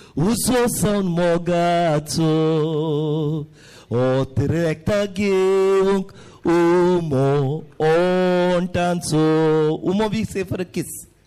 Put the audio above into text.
우소선 모가초 오트렉타기웅 우모 온탄소 우모 we say for a kiss.